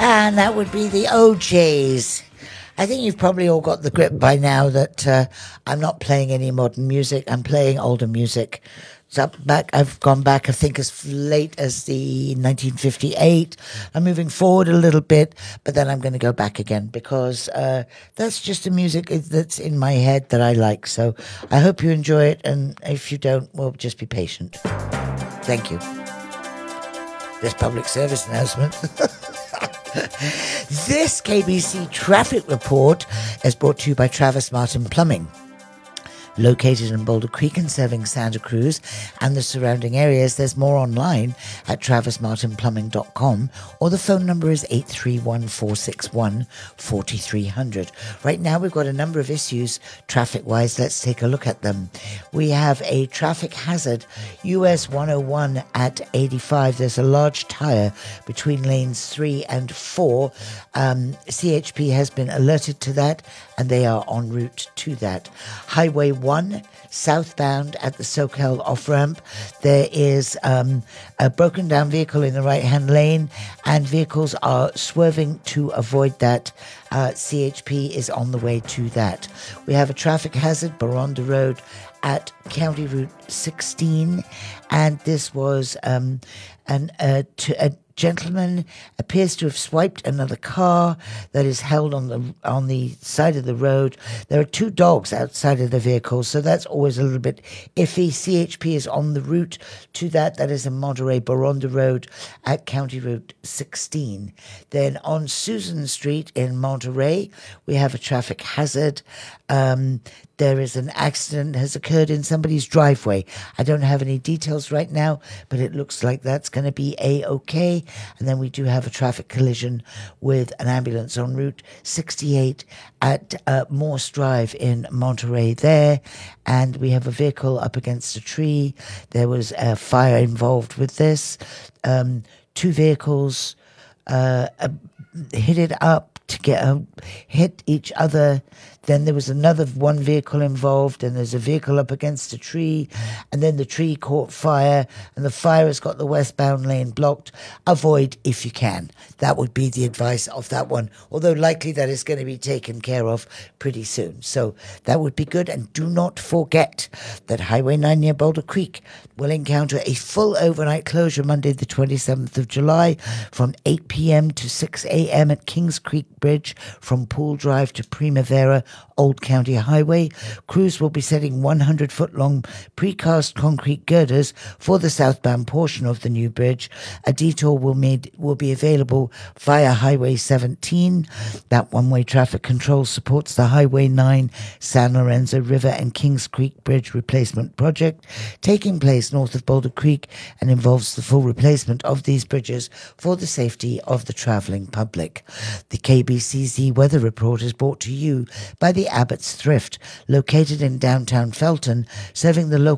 And that would be the OJs. I think you've probably all got the grip by now that I'm not playing any modern music. I'm playing older music. So I've gone back, I think, as late as the 1958. I'm moving forward a little bit, but then I'm going to go back again because that's just the music that's in my head that I like. So I hope you enjoy it, and if you don't, well, just be patient. Thank you. This public service announcement. This KBC traffic report is brought to you by Travis Martin Plumbing. Located in Boulder Creek and serving Santa Cruz and the surrounding areas. There's more online at travismartinplumbing.com, or the phone number is 831-461-4300. Right now we've got a number of issues traffic-wise. Let's take a look at them. We have a traffic hazard, US 101 at 85. There's a large tire between lanes 3 and 4. CHP has been alerted to that, and they are en route to that. Highway 1, southbound at the Soquel off-ramp, there is a broken down vehicle in the right-hand lane, and vehicles are swerving to avoid that. CHP is on the way to that. We have a traffic hazard, Baronda Road at County Route 16, and this was a gentleman appears to have swiped another car that is held on the side of the road. There are 2 dogs outside of the vehicle, so that's always a little bit iffy. CHP is on the route to that. That is in Monterey, Baronda Road at County Route 16. Then on Susan Street in Monterey, we have a traffic hazard. There is an accident has occurred in somebody's driveway. I don't have any details right now, but it looks like that's going to be A-OK. And then we do have a traffic collision with an ambulance on Route 68 at Morse Drive in Monterey there. And we have a vehicle up against a tree. There was a fire involved with this. 2 vehicles hit it up to hit each other. Then there was another 1 vehicle involved, and there's a vehicle up against a tree, and then the tree caught fire, and the fire has got the westbound lane blocked. Avoid if you can. That would be the advice of that one, although likely that is going to be taken care of pretty soon. So that would be good. And do not forget that Highway 9 near Boulder Creek will encounter a full overnight closure Monday the 27th of July from 8 p.m. to 6 a.m. at Kings Creek Bridge from Pool Drive to Primavera Old County Highway. Crews will be setting 100-foot-long precast concrete girders for the southbound portion of the new bridge. A detour will be available via Highway 17. That one-way traffic control supports the Highway 9 San Lorenzo River and Kings Creek Bridge replacement project taking place north of Boulder Creek, and involves the full replacement of these bridges for the safety of the travelling public. The KBCZ weather report is brought to you by the Abbott's Thrift, located in downtown Felton, serving the local